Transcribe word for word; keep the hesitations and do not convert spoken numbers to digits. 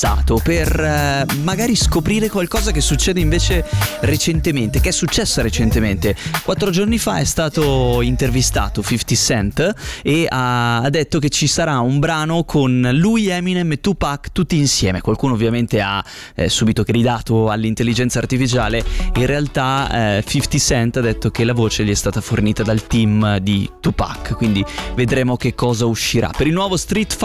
per eh, magari scoprire qualcosa che succede invece recentemente, che è successa recentemente. Quattro giorni fa è stato intervistato fifty Cent e ha, ha detto che ci sarà un brano con lui, Eminem e Tupac tutti insieme. Qualcuno ovviamente ha eh, subito gridato all'intelligenza artificiale. In realtà eh, fifty Cent ha detto che la voce gli è stata fornita dal team di Tupac, quindi vedremo che cosa uscirà. Per il nuovo Street